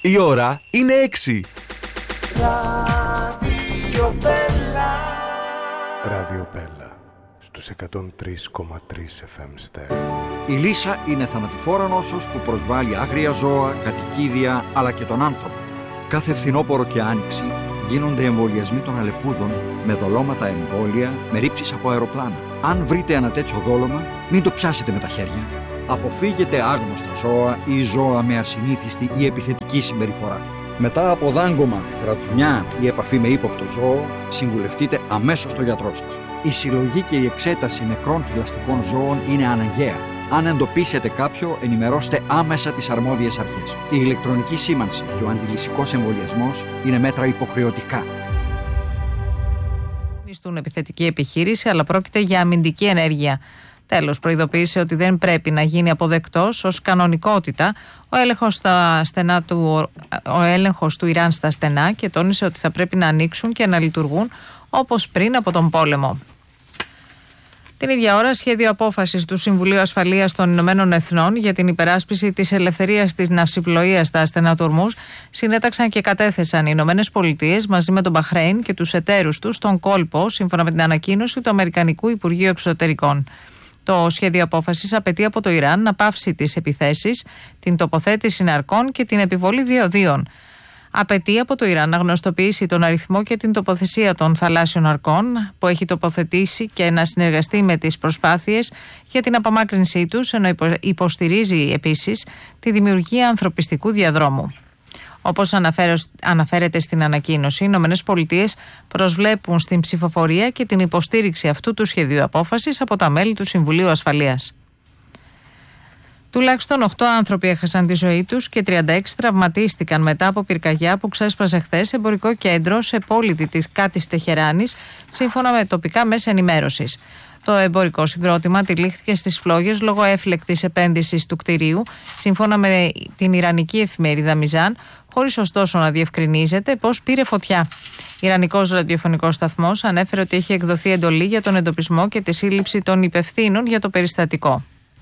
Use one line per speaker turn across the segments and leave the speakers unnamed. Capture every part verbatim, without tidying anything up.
Η ώρα είναι έξι.
Ράδιο Μπέλα στους εκατόν τρία κόμμα τρία εφ εμ στέρεο.
Η λύσα είναι θανατηφόρα νόσος που προσβάλλει άγρια ζώα, κατοικίδια αλλά και τον άνθρωπο. Κάθε φθινόπωρο και άνοιξη γίνονται εμβολιασμοί των αλεπούδων με δολώματα εμβόλια, με ρήψεις από αεροπλάνα. Αν βρείτε ένα τέτοιο δόλωμα, μην το πιάσετε με τα χέρια. Αποφύγετε άγνωστα ζώα ή ζώα με ασυνήθιστη ή επιθετική συμπεριφορά. Μετά από δάγκωμα, ρατσουνιά ή επαφή με ύποπτο ζώο, συμβουλευτείτε αμέσως τον γιατρό σας. Η συλλογή και η εξέταση νεκρών θηλαστικών ζώων είναι αναγκαία. Αν εντοπίσετε κάποιο, ενημερώστε άμεσα τις αρμόδιες αρχές. Η ηλεκτρονική σήμανση και ο αντιλυσικός εμβολιασμός είναι μέτρα υποχρεωτικά.
Στην επιθετική επιχείρηση, αλλά πρόκειται για αμυντική ενέργεια. Τέλος, προειδοποίησε ότι δεν πρέπει να γίνει αποδεκτός ως κανονικότητα ο έλεγχος, στα στενά του, ο έλεγχος του Ιράν στα στενά και τόνισε ότι θα πρέπει να ανοίξουν και να λειτουργούν όπως πριν από τον πόλεμο. Την ίδια ώρα, σχέδιο απόφασης του Συμβουλίου Ασφαλείας των Ηνωμένων Εθνών για την υπεράσπιση της ελευθερίας της ναυσιπλοείας στα στενά του Ορμούζ συνέταξαν και κατέθεσαν οι Ηνωμένες Πολιτείες μαζί με τον Μπαχρέιν και τους εταίρους τους στον κόλπο, σύμφωνα με την ανακοίνωση του Αμερικανικού Υπουργείου Εξωτερικών. Το σχέδιο απόφασης απαιτεί από το Ιράν να πάυσει τις επιθέσεις, την τοποθέτηση ναρκών και την επιβολή διοδίων. Απαιτεί από το Ιράν να γνωστοποιήσει τον αριθμό και την τοποθεσία των θαλάσσιων αρκών που έχει τοποθετήσει και να συνεργαστεί με τις προσπάθειες για την απομάκρυνσή τους, ενώ υποστηρίζει επίσης τη δημιουργία ανθρωπιστικού διαδρόμου. Όπως αναφέρεται στην ανακοίνωση, οι Ηνωμένες Πολιτείες προσβλέπουν στην ψηφοφορία και την υποστήριξη αυτού του σχεδίου απόφασης από τα μέλη του Συμβουλίου Ασφαλείας. Τουλάχιστον οκτώ άνθρωποι έχασαν τη ζωή τους και τριάντα έξι τραυματίστηκαν μετά από πυρκαγιά που ξέσπασε χθες σε εμπορικό κέντρο σε πόλη της Κάτης Τεχεράνης, σύμφωνα με τοπικά μέσα ενημέρωσης. Το εμπορικό συγκρότημα τυλίχθηκε στις φλόγες λόγω έφλεκτης επένδυσης του κτηρίου, σύμφωνα με την ιρανική εφημερίδα Μιζάν, χωρίς ωστόσο να διευκρινίζεται πώς πήρε φωτιά. Ιρανικός ραδιοφωνικός σταθμός ανέφερε ότι έχει εκδοθεί εντολή για τον εντοπισμό και τη σύλληψη των υπευθύνων για το περιστατικό.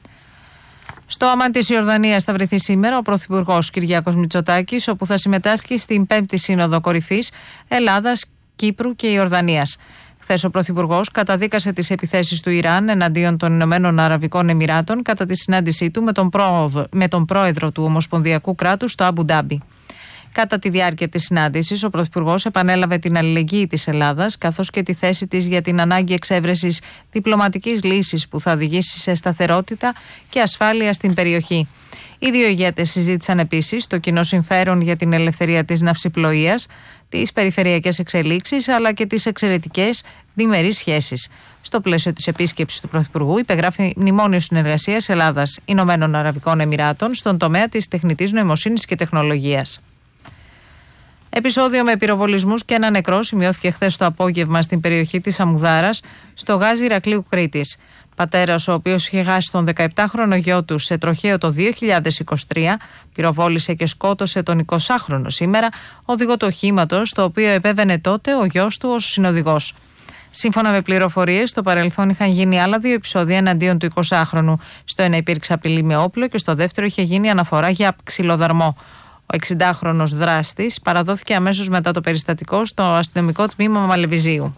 Στο Αμάν της Ιορδανίας θα βρεθεί σήμερα ο Πρωθυπουργός Κυριάκος Μητσοτάκης, όπου θα συμμετάσχει στην πέμπτη Σύνοδο Κορυφής Ελλάδας, Κύπρου και Ιορδανίας. Χθες ο Πρωθυπουργός καταδίκασε τις επιθέσεις του Ιράν εναντίον των Ηνωμένων Αραβικών Εμιράτων κατά τη συνάντησή του με τον, πρόοδο, με τον πρόεδρο του Ομοσπονδιακού κράτους στο Αμπου Ντάμπι. Κατά τη διάρκεια της συνάντησης, ο Πρωθυπουργός επανέλαβε την αλληλεγγύη της Ελλάδας, καθώς και τη θέση της για την ανάγκη εξέβρεσης διπλωματικής λύσης που θα οδηγήσει σε σταθερότητα και ασφάλεια στην περιοχή. Οι δύο ηγέτες συζήτησαν επίσης το κοινό συμφέρον για την ελευθερία της ναυσιπλοείας, τις περιφερειακές εξελίξεις αλλά και τις εξαιρετικές διμερείς σχέσεις. Στο πλαίσιο της επίσκεψης του Πρωθυπουργού υπεγράφει μνημόνιο συνεργασίας Ελλάδας-Ηνωμένων Αραβικών Εμιράτων στον τομέα της τεχνητής νοημοσύνης και τεχνολογίας. Επεισόδιο με πυροβολισμούς και ένα νεκρό σημειώθηκε χθες το απόγευμα στην περιοχή της Αμουδάρας, στο γάζι Ηρακλείου Κρήτης. Πατέρας, ο οποίος είχε χάσει τον δεκαεπτάχρονο γιο του σε τροχαίο το δύο χιλιάδες είκοσι τρία, πυροβόλησε και σκότωσε τον εικοσάχρονο σήμερα οδηγό του οχήματος, το οποίο επέβαινε τότε ο γιος του ως συνοδηγός. Σύμφωνα με πληροφορίες, στο παρελθόν είχαν γίνει άλλα δύο επεισόδια εναντίον του εικοσάχρονου. Στο ένα υπήρξε απειλή με όπλο και στο δεύτερο είχε γίνει αναφορά για ξυλοδαρμό. Ο εξηντάχρονος δράστης παραδόθηκε αμέσως μετά το περιστατικό στο αστυνομικό τμήμα Μαλεβιζίου.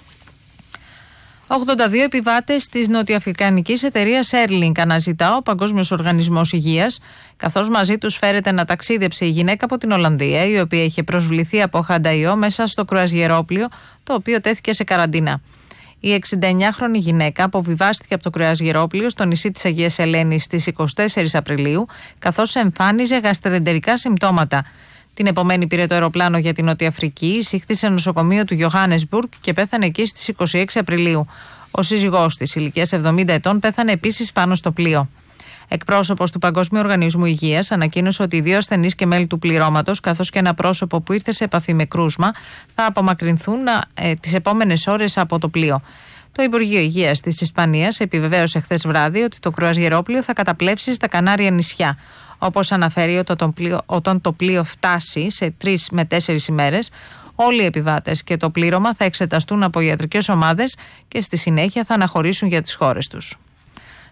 ογδόντα δύο επιβάτες της νοτιοαφρικανικής εταιρείας Airlink αναζητά ο Παγκόσμιος Οργανισμός Υγείας, καθώς μαζί τους φέρεται να ταξίδεψε η γυναίκα από την Ολλανδία, η οποία είχε προσβληθεί από χανταϊό μέσα στο κρουαζιερόπλιο, το οποίο τέθηκε σε καραντίνα. Η εξηνταεννιάχρονη γυναίκα αποβιβάστηκε από το κρουαζιερόπλιο στο νησί της Αγίας Ελένης στις εικοστή τέταρτη Απριλίου, καθώς εμφάνιζε γαστρεντερικά συμπτώματα. Την επομένη πήρε το αεροπλάνο για την Νότια Αφρική, εισήχθη σε νοσοκομείο του Johannesburg και πέθανε εκεί στις είκοσι έξι Απριλίου. Ο σύζυγός της, ηλικίας εβδομήντα ετών, πέθανε επίσης πάνω στο πλοίο. Εκπρόσωπος του Παγκόσμιου Οργανισμού Υγείας ανακοίνωσε ότι οι δύο ασθενείς και μέλη του πληρώματος, καθώς και ένα πρόσωπο που ήρθε σε επαφή με κρούσμα, θα απομακρυνθούν ε, τις επόμενες ώρες από το πλοίο. Το Υπουργείο Υγείας της Ισπανίας επιβεβαίωσε χθες βράδυ ότι το κρουαζιερόπλοιο θα καταπλέψει στα Κανάρια νησιά. Όπως αναφέρει, όταν το πλοίο φτάσει σε τρεις με τέσσερις ημέρες, όλοι οι επιβάτες και το πλήρωμα θα εξεταστούν από ιατρικές ομάδες και στη συνέχεια θα αναχωρήσουν για τις χώρες τους.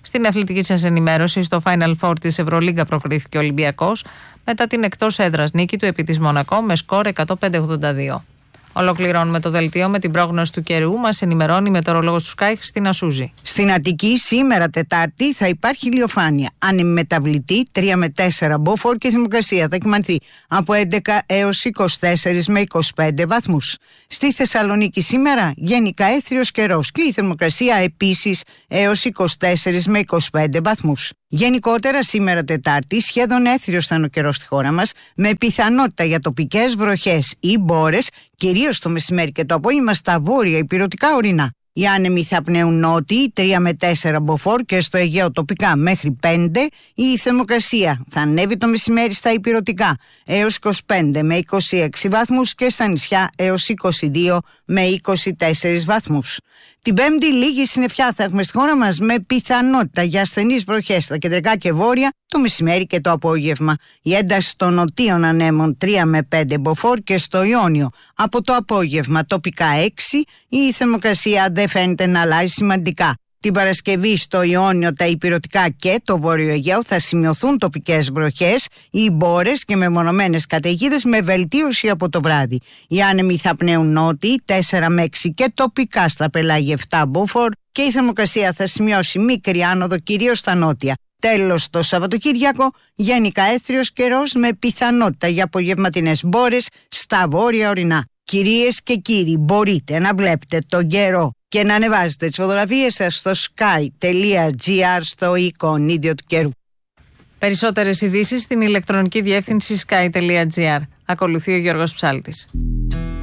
Στην αθλητική σας ενημέρωση, στο Final Four της Ευρωλίγκα προκρίθηκε ο Ολυμπιακός μετά την εκτός έδρας νίκη του επί της Μονακό με σκορ εκατόν πέντε ογδόντα δύο. Ολοκληρώνουμε το δελτίο με την πρόγνωση του καιρού. Μας ενημερώνει η μετεωρολόγος του Sky, Χριστίνα Σούζη.
Στην Αττική σήμερα Τετάρτη θα υπάρχει ηλιοφάνεια. Ανεμεταβλητή τρία με τέσσερα μποφόρ και η θερμοκρασία θα κυμανθεί από έντεκα έως είκοσι τέσσερα με είκοσι πέντε βαθμούς. Στη Θεσσαλονίκη σήμερα γενικά έθριος καιρός και η θερμοκρασία επίσης έως είκοσι τέσσερα με είκοσι πέντε βαθμούς. Γενικότερα σήμερα Τετάρτη σχεδόν έθριος θα είναι ο καιρός στη χώρα μας, με πιθανότητα για τοπικές βροχές ή μπόρες, κυρίως το μεσημέρι και το απόγευμα στα βόρεια ηπειρωτικά ορεινά. Οι άνεμοι θα πνέουν νότιοι τρία με τέσσερα μποφόρ και στο Αιγαίο τοπικά μέχρι πέντε. Η θερμοκρασία θα ανέβει το μεσημέρι στα ηπειρωτικά έως είκοσι πέντε με είκοσι έξι βαθμούς και στα νησιά έως είκοσι δύο με είκοσι τέσσερα βαθμούς. Την Πέμπτη λίγη συννεφιά θα έχουμε στη χώρα μας, με πιθανότητα για ασθενείς βροχές στα κεντρικά και βόρεια το μεσημέρι και το απόγευμα. Η ένταση των νοτίων ανέμων τρία με πέντε μποφόρ και στο Ιόνιο από το απόγευμα τοπικά έξι. Η θερμοκρασία δεν φαίνεται να αλλάζει σημαντικά. Την Παρασκευή στο Ιόνιο, τα ηπειρωτικά και το Βόρειο Αιγαίο θα σημειωθούν τοπικές βροχές ή μπόρες και μεμονωμένες καταιγίδες, με βελτίωση από το βράδυ. Οι άνεμοι θα πνέουν νότιοι τέσσερα με έξι και τοπικά στα πελάγια επτά μποφόρ και η θερμοκρασία θα σημειώσει μικρή άνοδο κυρίως στα νότια. Τέλος, το Σαββατοκύριακο γενικά έθριος καιρός με πιθανότητα για απογευματινές μπόρες στα βόρεια ορεινά. Κυρίες και κύριοι, μπορείτε να βλέπετε τον καιρό και να ανεβάζετε τις φωτογραφίες σας στο sky.gr στο εικονίδιο του καιρού.
Περισσότερες ειδήσεις στην ηλεκτρονική διεύθυνση sky.gr. Ακολουθεί ο Γιώργος Ψάλτης.